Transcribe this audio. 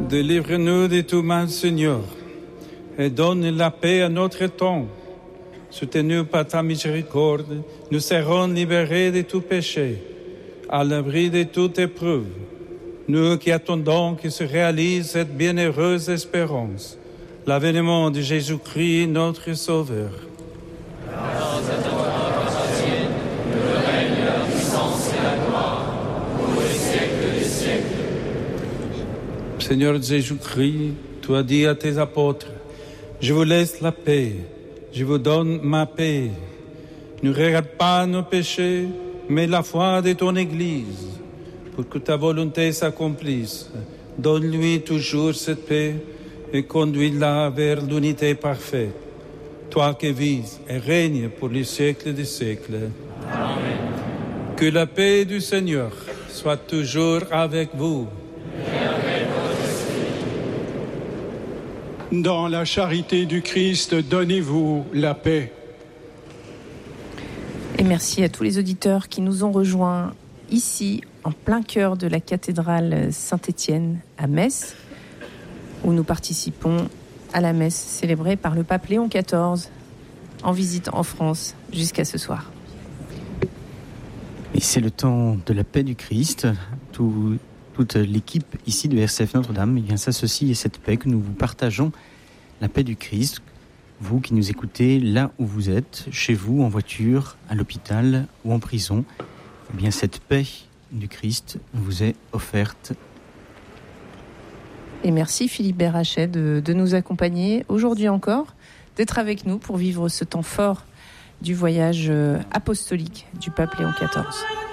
Délivre-nous de tout mal, Seigneur, et donne la paix à notre temps. Soutenus par ta miséricorde, nous serons libérés de tout péché, à l'abri de toute épreuve. Nous qui attendons que se réalise cette bienheureuse espérance, l'avènement de Jésus-Christ, notre Sauveur. Grâce à toi, appartiennent le règne, la puissance et la gloire, pour les siècles des siècles. Seigneur Jésus-Christ, tu as dit à tes apôtres, « Je vous laisse la paix, je vous donne ma paix. Ne regarde pas nos péchés, mais la foi de ton Église. Pour que ta volonté s'accomplisse, donne-lui toujours cette paix et conduis-la vers l'unité parfaite. Toi qui vis et règnes pour les siècles des siècles. Amen. Que la paix du Seigneur soit toujours avec vous. Dans la charité du Christ, donnez-vous la paix. Et merci à tous les auditeurs qui nous ont rejoints ici, en plein cœur de la cathédrale Saint-Étienne à Metz, où nous participons à la messe célébrée par le pape Léon XIV, en visite en France jusqu'à ce soir. Et c'est le temps de la paix du Christ. Toute l'équipe ici de RCF Notre-Dame s'associe à cette paix que nous vous partageons, la paix du Christ. Vous qui nous écoutez là où vous êtes, chez vous, en voiture, à l'hôpital ou en prison, eh bien cette paix du Christ vous est offerte. Et merci Philippe Berrachet de nous accompagner aujourd'hui encore, d'être avec nous pour vivre ce temps fort du voyage apostolique du pape Léon XIV.